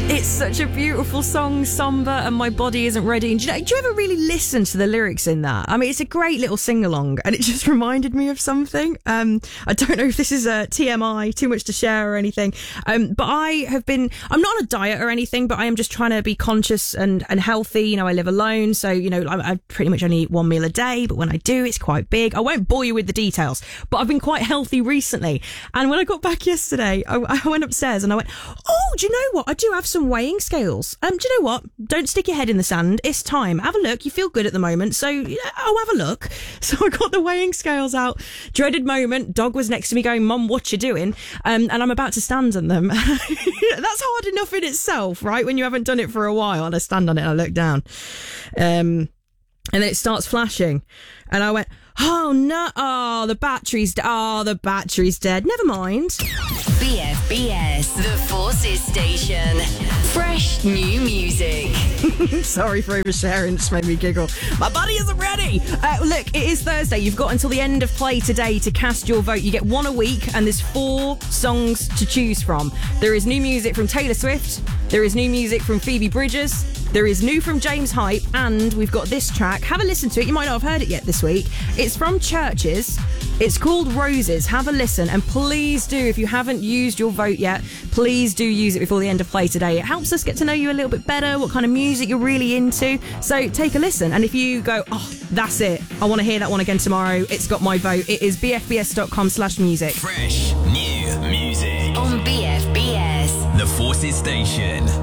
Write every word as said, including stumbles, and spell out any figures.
It's such a beautiful song, Somber and My Body Isn't Ready. And do you, know, do you ever really listen to the lyrics in that? I mean, it's a great little sing-along, and it just reminded me of something. Um, I don't know if this is a T M I, too much to share or anything, um, but I have been, I'm not on a diet or anything, but I am just trying to be conscious and, and healthy. You know, I live alone, so, you know, I, I pretty much only eat one meal a day, but when I do, it's quite big. I won't bore you with the details, but I've been quite healthy recently. And when I got back yesterday, I, I went upstairs and I went, oh, do you know what? I do have some weighing scales. Um, do you know what? Don't stick your head in the sand. It's time. Have a look. You feel good at the moment, so you know, I'll have a look. So I got the weighing scales out. Dreaded moment. Dog was next to me going, Mum, what you doing? Um, and I'm about to stand on them. That's hard enough in itself, right? When you haven't done it for a while, and I stand on it and I look down. Um, and then it starts flashing. And I went, oh no, oh, the battery's, de- oh, the battery's dead. Never mind. B F B S, the Forces Station. Fresh new music. Sorry for oversharing, it just made me giggle. My body isn't ready. Uh, look, it is Thursday. You've got until the end of play today to cast your vote. You get one a week, and there's four songs to choose from. There is new music from Taylor Swift. There is new music from Phoebe Bridgers. There is new from James Hype, and we've got this track. Have a listen to it. You might not have heard it yet this week. It's from Churches. It's called Roses. Have a listen, and please do, if you haven't used your vote yet, please do use it before the end of play today. It helps us get to know you a little bit better, what kind of music you're really into. So take a listen, and if you go, oh, that's it, I want to hear that one again tomorrow, it's got my vote. It is bfbs.com slash music. Fresh new music On B F B S. The Forces Station.